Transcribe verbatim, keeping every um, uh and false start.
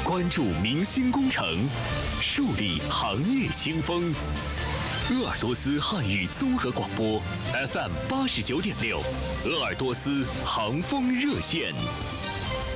关注明星工程，树立行业新风。鄂尔多斯汉语综合广播 F M 八十九点六，鄂尔多斯航风热线。